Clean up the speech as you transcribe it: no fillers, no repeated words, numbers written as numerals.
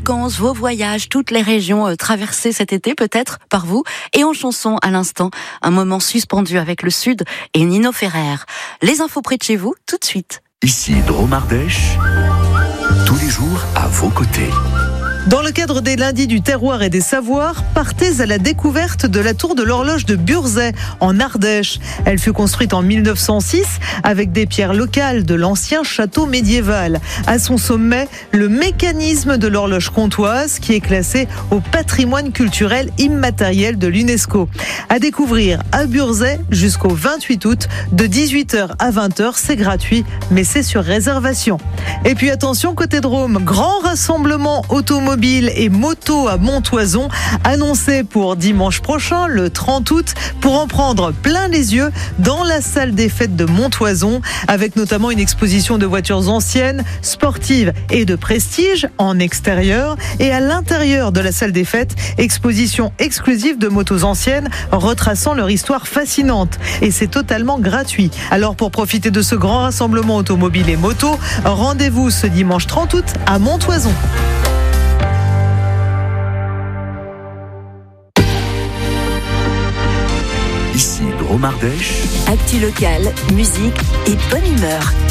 vacances, vos voyages, toutes les régions traversées cet été peut-être par vous. Et en chanson à l'instant, un moment suspendu avec le Sud et Nino Ferrer. Les infos près de chez vous, tout de suite. Ici Drôme Ardèche, tous les jours à vos côtés. Dans le cadre des lundis du terroir et des savoirs, partez à la découverte de la tour de l'horloge de Burzet, en Ardèche. Elle fut construite en 1906 avec des pierres locales de l'ancien château médiéval. À son sommet, le mécanisme de l'horloge comtoise qui est classé au patrimoine culturel immatériel de l'UNESCO. À découvrir à Burzet jusqu'au 28 août, de 18h à 20h, c'est gratuit, mais c'est sur réservation. Et puis attention, côté Drôme, grand rassemblement automobile et moto à Montoison, annoncé pour dimanche prochain, le 30 août, pour en prendre plein les yeux dans la salle des fêtes de Montoison, avec notamment une exposition de voitures anciennes, sportives et de prestige en extérieur, et à l'intérieur de la salle des fêtes, exposition exclusive de motos anciennes retraçant leur histoire fascinante. Et c'est totalement gratuit. Alors pour profiter de ce grand rassemblement automobile et moto, rendez-vous ce dimanche 30 août à Montoison. Ici Drôme Ardèche. Actu locale, musique et bonne humeur.